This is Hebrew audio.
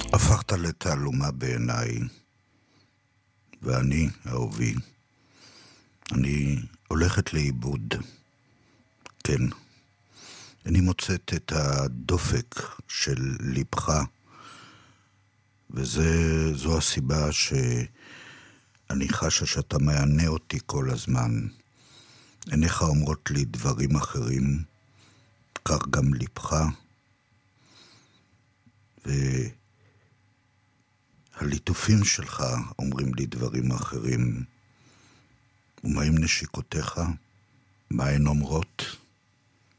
הפכת לתעלומה בעיניי, ואני, אהובי, אני הולכת לאיבוד. כן, אני מוצאת את הדופק של ליבך, וזו הסיבה שאני חשה שאתה מענה אותי כל הזמן. עיניך אומרות לי דברים אחרים, כך גם ליבך, והליטופים שלך אומרים לי דברים אחרים. ומה עם נשיקותיך? מה הן אומרות?